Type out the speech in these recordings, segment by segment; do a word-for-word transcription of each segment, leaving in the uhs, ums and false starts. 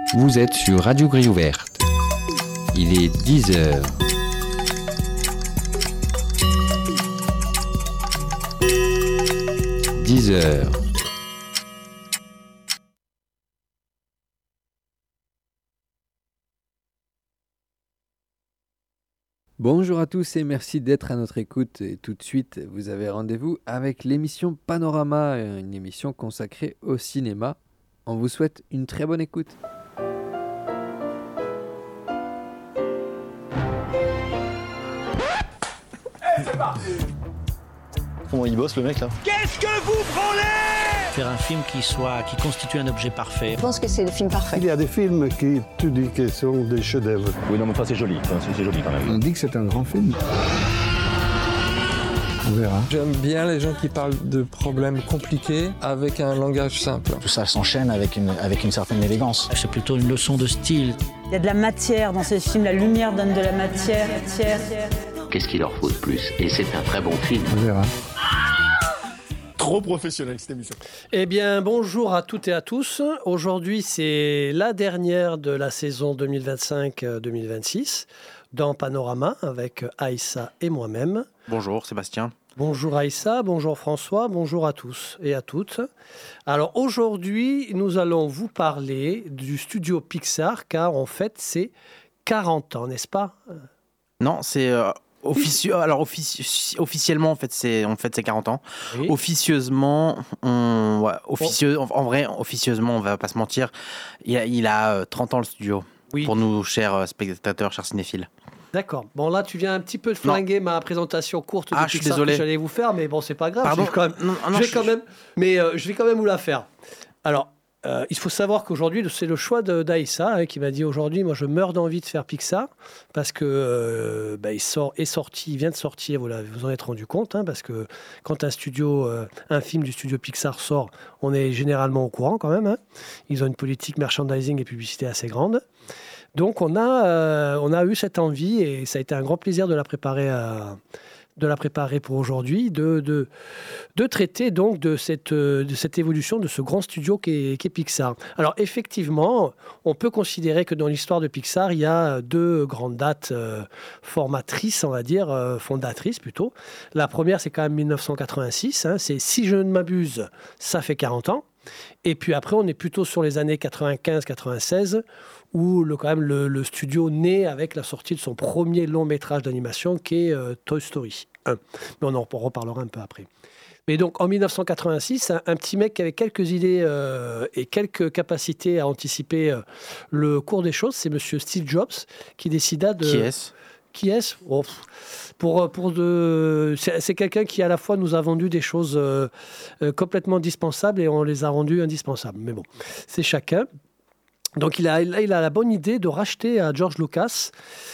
Vous êtes sur Radio Grille Ouverte. Il est dix heures. dix heures. Bonjour à tous et merci d'être à notre écoute. Et tout de suite, vous avez rendez-vous avec l'émission Panorama, une émission consacrée au cinéma. On vous souhaite une très bonne écoute. Hey, c'est parti. Comment il bosse le mec là? Qu'est-ce que vous branlez? Faire un film qui soit, qui constitue un objet parfait. Je pense que c'est le film parfait. Il y a des films qui, tu dis qu'ils sont des chefs-d'œuvre. Oui, non, mais ça c'est joli, enfin, c'est, c'est joli quand même. On dit que c'est un grand film. On verra. J'aime bien les gens qui parlent de problèmes compliqués avec un langage simple. Tout ça s'enchaîne avec une, avec une certaine élégance. C'est plutôt une leçon de style. Il y a de la matière dans ce film, la lumière donne de la matière. matière. Qu'est-ce qu'il leur faut de plus? Et c'est un très bon film. On verra. Trop professionnel cette émission. Eh bien, bonjour à toutes et à tous. Aujourd'hui, c'est la dernière de la saison deux mille vingt-cinq deux mille vingt-six dans Panorama avec Aïssa et moi-même. Bonjour Sébastien. Bonjour Aïssa, bonjour François, bonjour à tous et à toutes. Alors aujourd'hui, nous allons vous parler du studio Pixar car en fait, c'est quarante ans, n'est-ce pas ? Non, c'est... Euh... Offici... Alors offici... officiellement en fait c'est en fait c'est quarante ans. Oui. Officieusement on ouais, officieux oh. en vrai officieusement on va pas se mentir, il a, il a trente ans le studio. Oui. Pour nous chers spectateurs, chers cinéphiles. D'accord. Bon là tu viens un petit peu de flinguer non. ma présentation courte de ah, je suis désolé. que j'allais vous faire mais bon c'est pas grave, Pardon. je vais quand même non, non, je vais je... quand même mais euh, je vais quand même vous la faire. Alors Euh, il faut savoir qu'aujourd'hui, c'est le choix de, d'Aïssa hein, qui m'a dit aujourd'hui, moi je meurs d'envie de faire Pixar parce que euh, bah, il sort, est sorti, il vient de sortir, vous, vous en êtes rendu compte, hein, parce que quand un studio, euh, un film du studio Pixar sort, on est généralement au courant quand même. Hein. Ils ont une politique merchandising et publicité assez grande. Donc on a, euh, on a eu cette envie et ça a été un grand plaisir de la préparer à... de la préparer pour aujourd'hui, de, de, de traiter donc de cette, de cette évolution de ce grand studio qu'est, qu'est Pixar. Alors effectivement, on peut considérer que dans l'histoire de Pixar, il y a deux grandes dates euh, formatrices, on va dire, euh, fondatrices plutôt. La première, c'est quand même dix-neuf cent quatre-vingt-six, hein, c'est, si je ne m'abuse, ça fait quarante ans. Et puis après, on est plutôt sur les années quatre-vingt-quinze quatre-vingt-seize, où le, quand même le, le studio naît avec la sortie de son premier long métrage d'animation qui est euh, Toy Story un. Mais on en reparlera un peu après. Mais donc en dix-neuf cent quatre-vingt-six, un, un petit mec qui avait quelques idées euh, et quelques capacités à anticiper euh, le cours des choses, c'est monsieur Steve Jobs qui décida de... Qui est-ce Qui est-ce oh, pour, pour de... c'est, c'est quelqu'un qui à la fois nous a vendu des choses euh, euh, complètement dispensables et on les a rendues indispensables. Mais bon, c'est chacun. Donc il a, il a la bonne idée de racheter à George Lucas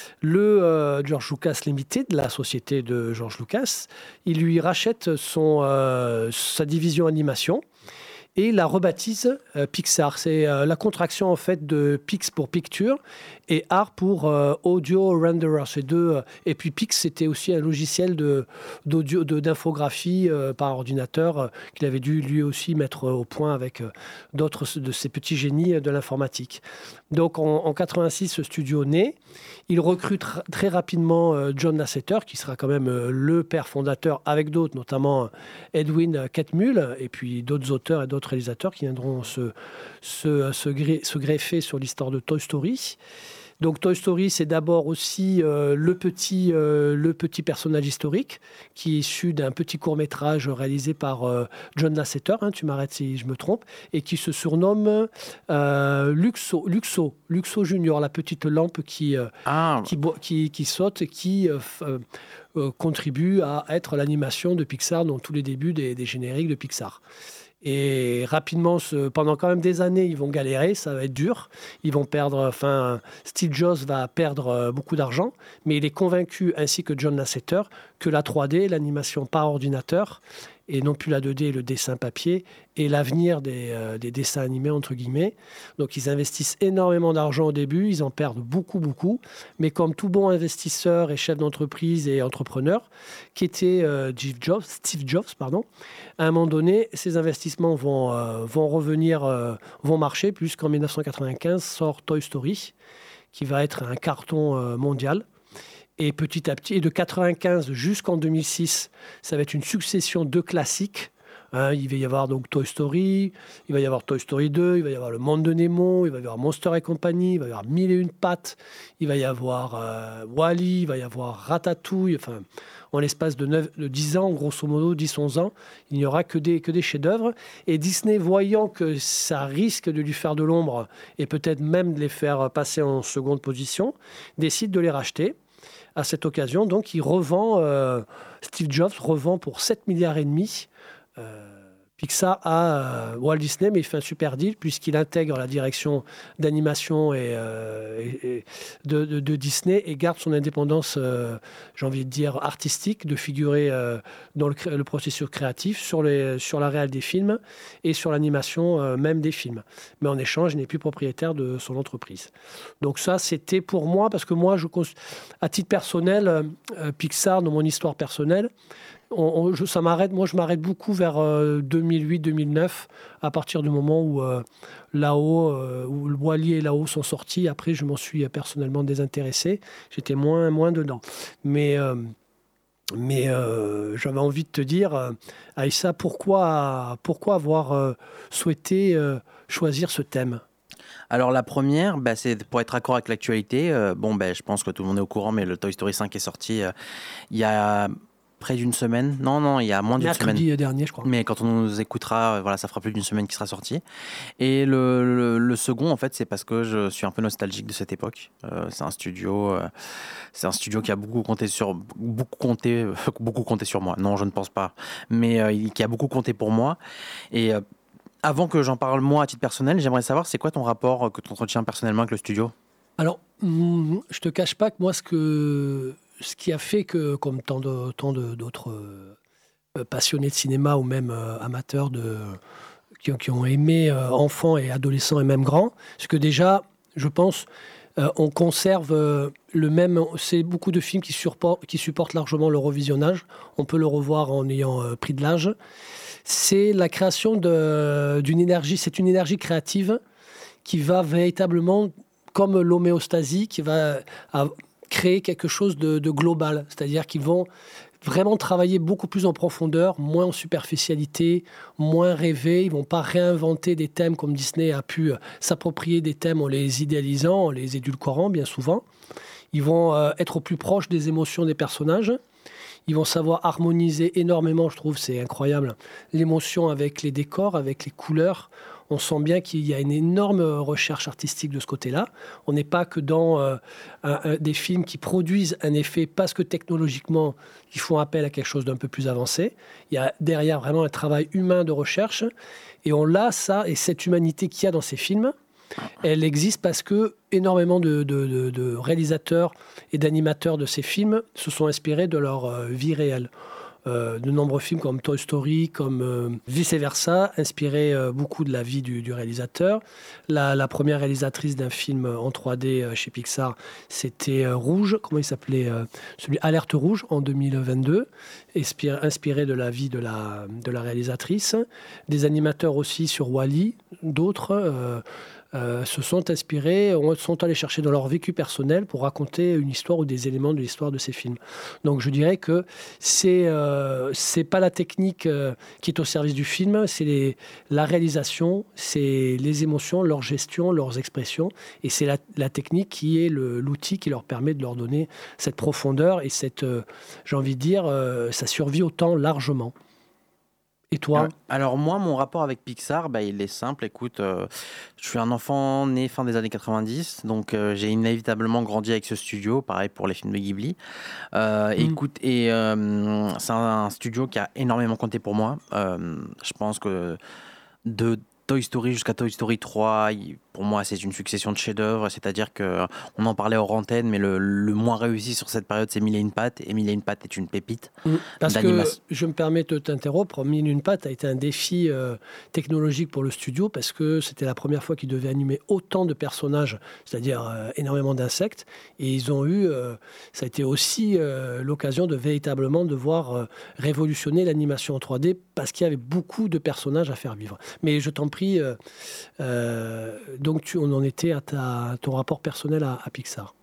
le euh, George Lucas Limited, la société de George Lucas. Il lui rachète son, euh, sa division animation et la rebaptise euh, Pixar. C'est euh, la contraction en fait de Pix pour Picture et Art pour euh, Audio Renderer. C'est deux, euh, et puis Pix, c'était aussi un logiciel de, d'audio, de, d'infographie euh, par ordinateur euh, qu'il avait dû lui aussi mettre au point avec euh, d'autres de ces petits génies de l'informatique. Donc en, en quatre-vingt-six, ce studio naît. Il recrute r- très rapidement euh, John Lasseter, qui sera quand même euh, le père fondateur, avec d'autres, notamment Edwin Catmull, et puis d'autres auteurs et d'autres réalisateurs qui viendront se, se, se, gré, se greffer sur l'histoire de Toy Story. Donc Toy Story, c'est d'abord aussi euh, le, petit, euh, le petit personnage historique qui est issu d'un petit court-métrage réalisé par euh, John Lasseter, hein, tu m'arrêtes si je me trompe, et qui se surnomme euh, Luxo, Luxo, Luxo Junior, la petite lampe qui, euh, ah. qui, qui, qui saute et qui euh, euh, contribue à être l'animation de Pixar dans tous les débuts des, des génériques de Pixar. Et rapidement, ce, pendant quand même des années, ils vont galérer, ça va être dur. Ils vont perdre, enfin, Steve Jobs va perdre beaucoup d'argent, mais il est convaincu, ainsi que John Lasseter, que la trois D, l'animation par ordinateur, et non plus la deux D et le dessin papier, et l'avenir des, euh, des dessins animés, entre guillemets. Donc ils investissent énormément d'argent au début, ils en perdent beaucoup, beaucoup, mais comme tout bon investisseur et chef d'entreprise et entrepreneur, qui était euh, Steve Jobs, Steve Jobs, pardon, à un moment donné, ces investissements vont, euh, vont revenir, euh, vont marcher, puisqu'en dix-neuf cent quatre-vingt-quinze sort Toy Story, qui va être un carton euh, mondial. Et petit à petit, et de quatre-vingt-quinze jusqu'en deux mille six, ça va être une succession de classiques. Hein, il va y avoir donc Toy Story, il va y avoir Toy Story deux, il va y avoir Le Monde de Nemo, il va y avoir Monster et compagnie, il va y avoir Mille et une pattes, il va y avoir euh, Wall-E, il va y avoir Ratatouille. Enfin, en l'espace de, neuf, de dix ans, grosso modo, dix onze ans, il n'y aura que des, que des chefs-d'œuvre. Et Disney, voyant que ça risque de lui faire de l'ombre et peut-être même de les faire passer en seconde position, décide de les racheter. À cette occasion, donc, il revend, euh, Steve Jobs revend pour sept milliards et demi euh, Pixar à euh, Walt Disney, mais il fait un super deal puisqu'il intègre la direction d'animation et, euh, et, et de, de, de Disney et garde son indépendance, euh, j'ai envie de dire, artistique, de figurer euh, dans le, le processus créatif, sur, les, sur la réal des films et sur l'animation euh, même des films. Mais en échange, il n'est plus propriétaire de son entreprise. Donc ça, c'était pour moi, parce que moi, je, à titre personnel, euh, Pixar, dans mon histoire personnelle, On, on, je, ça m'arrête, moi, je m'arrête beaucoup vers euh, deux mille huit deux mille neuf, à partir du moment où euh, là-haut, euh, où le Wall-E et là-haut sont sortis. Après, je m'en suis personnellement désintéressé. J'étais moins, moins dedans. Mais, euh, mais euh, j'avais envie de te dire, euh, Aïssa, pourquoi, pourquoi avoir euh, souhaité euh, choisir ce thème ? Alors la première, bah, c'est pour être raccord avec l'actualité. Euh, bon, bah, je pense que tout le monde est au courant, mais le Toy Story cinq est sorti euh, il y a près d'une semaine. Non, non, il y a moins d'une semaine. Mercredi dernier, je crois. Mais quand on nous écoutera, voilà, ça fera plus d'une semaine qu'il sera sorti. Et le, le, le second, en fait, c'est parce que je suis un peu nostalgique de cette époque. Euh, c'est un studio, euh, c'est un studio qui a beaucoup compté sur, beaucoup compté, beaucoup compté sur moi. Non, je ne pense pas, mais euh, qui a beaucoup compté pour moi. Et euh, avant que j'en parle moi à titre personnel, j'aimerais savoir, c'est quoi ton rapport que tu entretiens personnellement avec le studio ? Alors, mm, je te cache pas que moi, ce que ce qui a fait que, comme tant, de, tant de, d'autres euh, passionnés de cinéma ou même euh, amateurs de, qui, qui ont aimé euh, enfants et adolescents et même grands, c'est que déjà, je pense, euh, on conserve euh, le même... C'est beaucoup de films qui, supportent, qui supportent largement le revisionnage. On peut le revoir en ayant euh, pris de l'âge. C'est la création de, d'une énergie, c'est une énergie créative qui va véritablement, comme l'homéostasie, qui va... À, créer quelque chose de, de global, c'est-à-dire qu'ils vont vraiment travailler beaucoup plus en profondeur, moins en superficialité, moins rêver. Ils ne vont pas réinventer des thèmes comme Disney a pu s'approprier des thèmes en les idéalisant, en les édulcorant bien souvent. Ils vont euh, être au plus proche des émotions des personnages. Ils vont savoir harmoniser énormément, je trouve, c'est incroyable, l'émotion avec les décors, avec les couleurs. On sent bien qu'il y a une énorme recherche artistique de ce côté-là. On n'est pas que dans euh, un, un, des films qui produisent un effet parce que technologiquement, ils font appel à quelque chose d'un peu plus avancé. Il y a derrière vraiment un travail humain de recherche. Et on l'a, ça, et cette humanité qu'il y a dans ces films, elle existe parce que énormément de, de, de, de réalisateurs et d'animateurs de ces films se sont inspirés de leur euh, vie réelle. Euh, de nombreux films comme Toy Story, comme euh, Vice Versa, inspirés euh, beaucoup de la vie du, du réalisateur. La, la première réalisatrice d'un film en trois D euh, chez Pixar, c'était euh, Rouge, comment il s'appelait euh, celui Alerte Rouge en deux mille vingt-deux, inspiré, inspiré de la vie de la, de la réalisatrice. Des animateurs aussi sur Wall-E, d'autres euh, Euh, se sont inspirés, sont allés chercher dans leur vécu personnel pour raconter une histoire ou des éléments de l'histoire de ces films. Donc je dirais que c'est euh, c'est pas la technique euh, qui est au service du film, c'est les, la réalisation, c'est les émotions, leur gestion, leurs expressions, et c'est la, la technique qui est le, l'outil qui leur permet de leur donner cette profondeur et cette, euh, j'ai envie de dire, euh, ça survit au temps largement. Et toi ? Alors moi, mon rapport avec Pixar, bah, il est simple. Écoute, euh, je suis un enfant né fin des années quatre-vingt-dix, donc euh, j'ai inévitablement grandi avec ce studio. Pareil pour les films de Ghibli. Euh, mmh. Écoute, et euh, c'est un, un studio qui a énormément compté pour moi. Euh, je pense que de Toy Story jusqu'à Toy Story trois, il, pour moi, c'est une succession de chefs-d'œuvre. C'est-à-dire que on en parlait hors antenne, mais le, le moins réussi sur cette période, c'est Mille et une pattes. Et Mille et une pattes est une pépite. Mmh, parce que je me permets de t'interrompre. Mille et une pattes a été un défi euh, technologique pour le studio parce que c'était la première fois qu'ils devaient animer autant de personnages, c'est-à-dire euh, énormément d'insectes. Et ils ont eu, euh, ça a été aussi euh, l'occasion de véritablement devoir euh, révolutionner l'animation en trois D parce qu'il y avait beaucoup de personnages à faire vivre. Mais je t'en prie, euh, euh, donc tu, on en était à, ta, à ton rapport personnel à, à Pixar.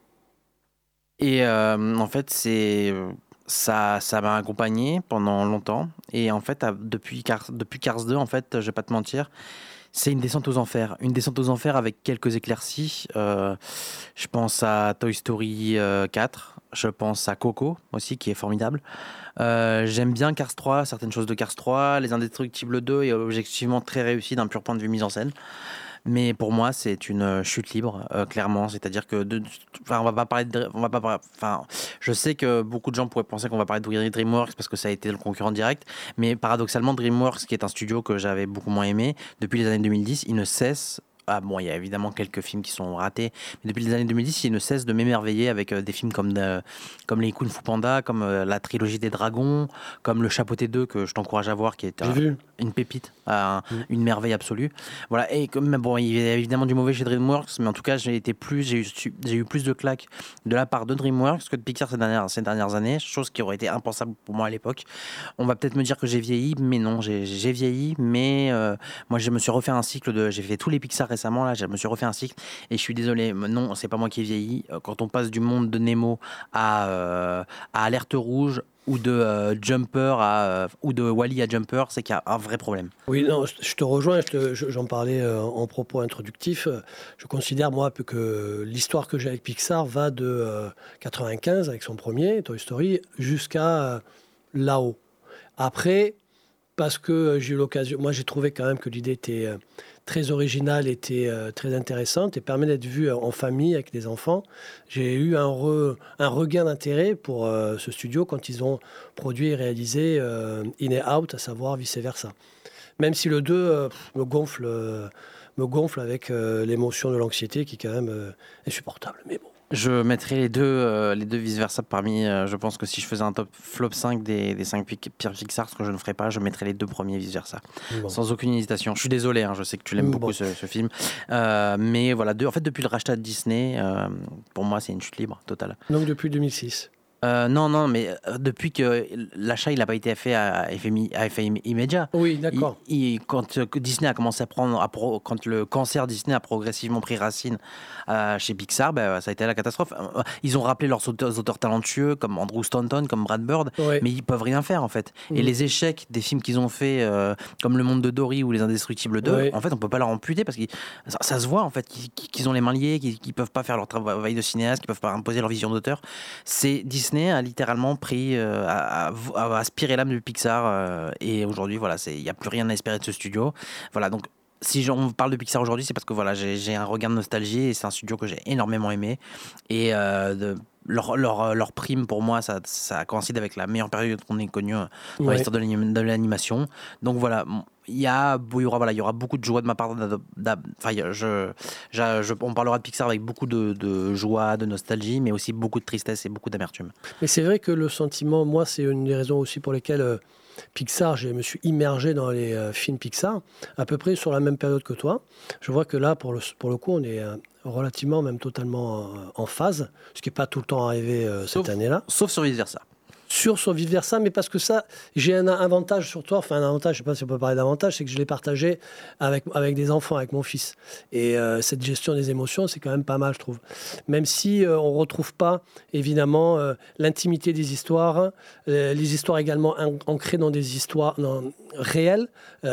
Et euh, en fait, c'est ça, ça m'a accompagné pendant longtemps. Et en fait, à, depuis, Cars, depuis Cars deux, en fait, je vais pas te mentir, c'est une descente aux enfers. Une descente aux enfers avec quelques éclaircies. Euh, je pense à Toy Story euh, quatre. Je pense à Coco aussi, qui est formidable. Euh, j'aime bien Cars trois, certaines choses de Cars trois. Les Indestructibles deux est objectivement très réussi d'un pur point de vue mise en scène. Mais pour moi, c'est une chute libre, euh, clairement. C'est-à-dire que, de, enfin, on va pas parler de, on va pas, enfin, je sais que beaucoup de gens pourraient penser qu'on va parler de DreamWorks parce que ça a été le concurrent direct. Mais paradoxalement, DreamWorks, qui est un studio que j'avais beaucoup moins aimé depuis les années deux mille dix, il ne cesse. Ah bon, il y a évidemment quelques films qui sont ratés, mais depuis les années deux mille dix, il ne cesse de m'émerveiller avec euh, des films comme, de, comme les Kung Fu Panda, comme euh, la trilogie des dragons, comme Le Chapeauté deux, que je t'encourage à voir, qui est un, une pépite, un, mmh. une merveille absolue. Voilà, et comme, bon, il y a évidemment du mauvais chez DreamWorks, mais en tout cas, j'ai, été plus, j'ai, eu, j'ai eu plus de claques de la part de DreamWorks que de Pixar ces dernières, ces dernières années, chose qui aurait été impensable pour moi à l'époque. On va peut-être me dire que j'ai vieilli, mais non, j'ai, j'ai vieilli, mais euh, moi, je me suis refait un cycle de... J'ai fait tous les Pixar récemment. Là, je me suis refait un cycle et je suis désolé, non, c'est pas moi qui ai vieilli. Quand on passe du monde de Nemo à, euh, à Alerte Rouge ou de euh, Jumper à, euh, ou de Wall-E à Jumper, c'est qu'il y a un vrai problème. Oui, non, je te rejoins, je te, je, j'en parlais euh, en propos introductifs. Je considère, moi, que l'histoire que j'ai avec Pixar va de euh, quatre-vingt-quinze, avec son premier, Toy Story, jusqu'à euh, là-haut. Après, parce que j'ai eu l'occasion, moi j'ai trouvé quand même que l'idée était... Euh, très originale, était euh, très intéressante et permet d'être vue en famille avec des enfants. J'ai eu un, re, un regain d'intérêt pour euh, ce studio quand ils ont produit et réalisé euh, In and Out, à savoir vice-versa. Même si le deux euh, me, gonfle, euh, me gonfle avec euh, l'émotion de l'anxiété qui quand même euh, est supportable. Mais bon. Je mettrais les deux, euh, les deux vice-versa parmi, euh, je pense que si je faisais un top flop cinq des, des cinq pires Pixar, ce que je ne ferais pas, je mettrais les deux premiers vice-versa. Bon. Sans aucune hésitation. Je suis désolé, hein, je sais que tu l'aimes bon. beaucoup ce, ce film. Euh, mais voilà, deux, en fait, depuis le rachat de Disney, euh, pour moi, c'est une chute libre totale. Donc depuis deux mille six Euh, non, non, mais euh, depuis que l'achat il n'a pas été fait à effet, à effet immédiat. Oui, d'accord. Il, il, quand euh, Disney a commencé à prendre, à pro, quand le cancer Disney a progressivement pris racine euh, chez Pixar, ben, ça a été la catastrophe. Ils ont rappelé leurs auteurs, auteurs talentueux comme Andrew Stanton, comme Brad Bird, oui. mais ils peuvent rien faire en fait. Mmh. Et les échecs des films qu'ils ont fait, euh, comme Le Monde de Dory ou Les Indestructibles deux, oui. en fait, on peut pas leur amputer parce que ça, ça se voit en fait qu'ils, qu'ils ont les mains liées, qu'ils, qu'ils peuvent pas faire leur travail de cinéaste, qu'ils peuvent pas imposer leur vision d'auteur. C'est Disney a littéralement pris, euh, à, à, à aspirer l'âme de Pixar euh, et aujourd'hui, voilà, il n'y a plus rien à espérer de ce studio. Voilà, donc si on parle de Pixar aujourd'hui, c'est parce que voilà, j'ai, j'ai un regain de nostalgie et c'est un studio que j'ai énormément aimé. Et euh, de, leur, leur, leur prime, pour moi, ça, ça coïncide avec la meilleure période qu'on ait connue dans ouais. l'histoire de, l'anim, de l'animation. Donc voilà, il y, a, il, y aura, voilà, il y aura beaucoup de joie de ma part. Enfin, je, je, je, on parlera de Pixar avec beaucoup de, de joie, de nostalgie, mais aussi beaucoup de tristesse et beaucoup d'amertume. Mais c'est vrai que le sentiment, moi, c'est une des raisons aussi pour lesquelles... Euh, Pixar, je me suis immergé dans les euh, films Pixar, à peu près sur la même période que toi. Je vois que là, pour le, pour le coup, on est euh, relativement, même totalement euh, en phase, ce qui n'est pas tout le temps arrivé euh, cette sauf, année-là. Sauf sur vice-versa. Sur, sur vice-versa, mais parce que ça, j'ai un avantage sur toi, enfin un avantage, je ne sais pas si on peut parler d'avantage, c'est que je l'ai partagé avec, avec des enfants, avec mon fils. Et euh, cette gestion des émotions, c'est quand même pas mal, je trouve. Même si euh, on ne retrouve pas, évidemment, euh, l'intimité des histoires, euh, les histoires également ancrées dans des histoires non, réelles,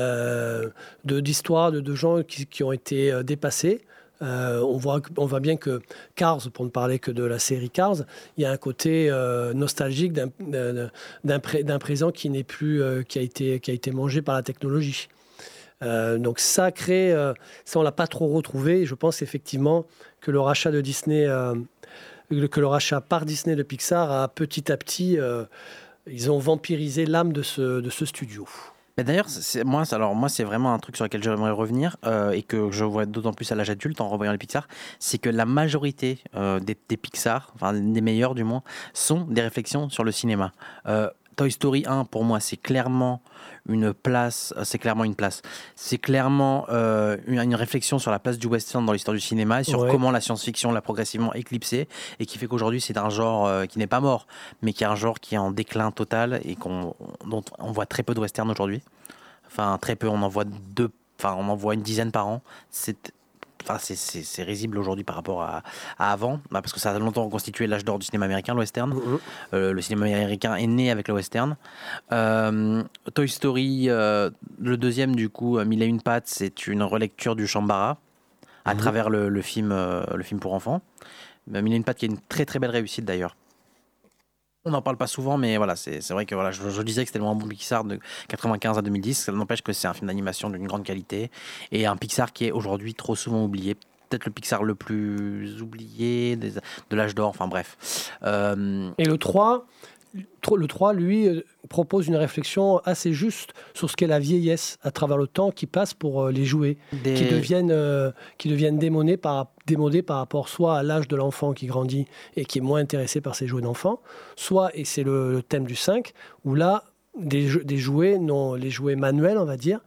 euh, de, d'histoires de, de gens qui, qui ont été euh, dépassés. Euh, on, voit, on voit bien que Cars, pour ne parler que de la série Cars, il y a un côté euh, nostalgique d'un, d'un, d'un, pré, d'un présent qui n'est plus, euh, qui a été, qui a été mangé par la technologie. Euh, donc ça crée, euh, ça on l'a pas trop retrouvé. Je pense effectivement que le rachat de Disney, euh, que le rachat par Disney de Pixar a petit à petit, euh, ils ont vampirisé l'âme de ce, de ce studio. Mais d'ailleurs, c'est, moi, c'est- alors, moi, c'est vraiment un truc sur lequel j'aimerais revenir euh, et que je vois d'autant plus à l'âge adulte en revoyant les Pixar, c'est que la majorité euh, des, des Pixar, enfin des meilleurs du moins, sont des réflexions sur le cinéma. Euh, Toy Story un, pour moi, c'est clairement une place. euh, C'est clairement une place. C'est clairement euh, une, une réflexion sur la place du western dans l'histoire du cinéma et sur Ouais. comment la science-fiction l'a progressivement éclipsé et qui fait qu'aujourd'hui, c'est un genre euh, qui n'est pas mort, mais qui est un genre qui est en déclin total et qu'on, dont on voit très peu de western aujourd'hui. Enfin, très peu. On en voit deux. Enfin, on en voit une dizaine par an. C'est Enfin, c'est, c'est, c'est risible aujourd'hui par rapport à, à avant, bah, parce que ça a longtemps constitué l'âge d'or du cinéma américain, le western. Mhm. Euh, le cinéma américain est né avec le western. Euh, Toy Story, euh, le deuxième, du coup, euh, Mille et une pattes, c'est une relecture du Shambhala à Mhm. travers le, le, film, euh, le film pour enfants. Euh, Mille et une pattes qui est une très très belle réussite d'ailleurs. On n'en parle pas souvent, mais voilà, c'est, c'est vrai que voilà, je, je disais que c'était le moins bon Pixar de quatre-vingt-quinze à deux mille dix. Ça n'empêche que c'est un film d'animation d'une grande qualité et un Pixar qui est aujourd'hui trop souvent oublié. Peut-être le Pixar le plus oublié des- de l'âge d'or, enfin bref. Euh, Et le trois, le trois, lui, euh, propose une réflexion assez juste sur ce qu'est la vieillesse à travers le temps qui passe pour euh, les jouets, Des- qui deviennent, euh, qui deviennent démodés, par, démodés par rapport soit à l'âge de l'enfant qui grandit et qui est moins intéressé par ses jouets d'enfant, soit, et c'est le, le thème du cinq, où là, des, jeux- des jouets, non, les jouets manuels, on va dire,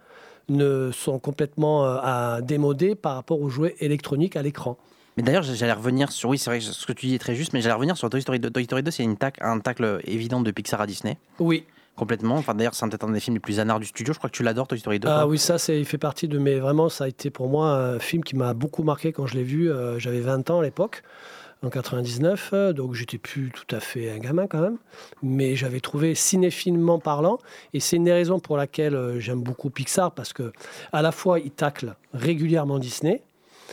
ne sont complètement euh, à, démodés par rapport aux jouets électroniques à l'écran. Mais d'ailleurs, j'allais revenir sur. Oui, c'est vrai que ce que tu dis est très juste, mais j'allais revenir sur Toy Story deux. Toy Story deux, c'est une tac, un tacle évident de Pixar à Disney. Oui. Complètement. Enfin, d'ailleurs, c'est peut-être un des films les plus anards du studio. Je crois que tu l'adores, Toy Story deux. Ah toi. oui, ça, c'est, il fait partie de mes... Vraiment, ça a été pour moi un film qui m'a beaucoup marqué quand je l'ai vu. Euh, j'avais vingt ans à l'époque, en quatre-vingt-dix-neuf, euh, donc j'étais plus tout à fait un gamin quand même. Mais j'avais trouvé cinéphilement parlant. Et c'est une des raisons pour laquelle euh, j'aime beaucoup Pixar, parce que à la fois, il tacle régulièrement Disney,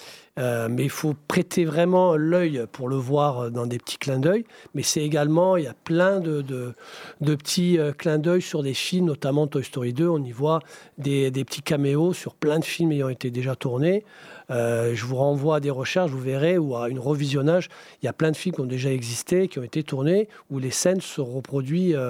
Euh, mais il faut prêter vraiment l'œil pour le voir dans des petits clins d'œil. Mais c'est également, il y a plein de, de, de petits euh, clins d'œil sur des films, notamment Toy Story deux. On y voit des, des petits caméos sur plein de films ayant été déjà tournés. Euh, je vous renvoie à des recherches, vous verrez, ou à une revisionnage. Il y a plein de films qui ont déjà existé, qui ont été tournés, où les scènes se reproduisent euh,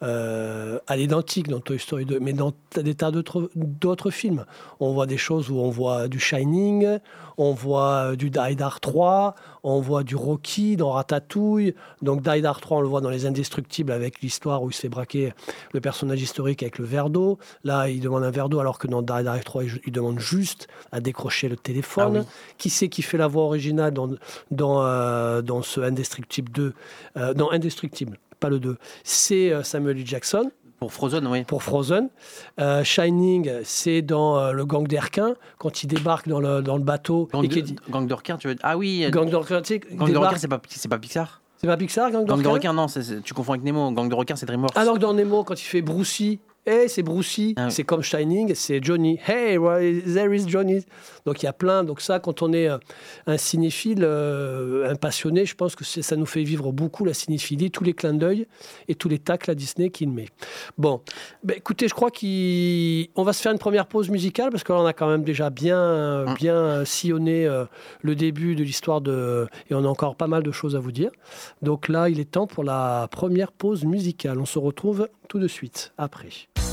euh, à l'identique dans Toy Story deux, mais dans des tas d'autres, d'autres films. On voit des choses où on voit du Shining, on voit du Die Hard trois, on voit du Rocky dans Ratatouille. Donc Die Hard trois, on le voit dans Les Indestructibles avec l'histoire où il se fait braquer le personnage historique avec le verre d'eau. Là, il demande un verre d'eau alors que dans Die Hard trois, il, il demande juste à décrocher le téléphone. Ah oui. Qui c'est qui fait la voix originale dans, dans, euh, dans ce Indestructible deux euh, Non, Indestructible, pas le deux. C'est euh, Samuel L. Jackson. Pour Frozen, oui. Pour Frozen. Euh, Shining, c'est dans euh, le gang des requins, quand il débarque dans le, dans le bateau. Gang, et de, qui- gang de requins, tu veux dire. Ah oui. euh, Gang de requins, tu sais, Gang de débarque- requins, c'est pas, c'est pas Pixar. C'est pas Pixar, Gang de Gang de requins requins, non, c'est, c'est- tu confonds avec Nemo. Gang de requins, c'est DreamWorks. Alors que dans Nemo, quand il fait Brucey, hey, c'est Brucey, Ah oui. c'est comme Shining, c'est Johnny. Hey, where is- there is Johnny. Donc il y a plein. Donc ça, quand on est euh, un cinéphile, euh, un passionné, je pense que c'est- ça nous fait vivre beaucoup la cinéphilie, tous les clins d'œil et tous les tacles à Disney qu'il met. Bon, ben, écoutez, je crois qu'on va se faire une première pause musicale parce que là, on a quand même déjà bien, Mm. bien sillonné euh, le début de l'histoire de... Et on a encore pas mal de choses à vous dire. Donc là, il est temps pour la première pause musicale. On se retrouve tout de suite après.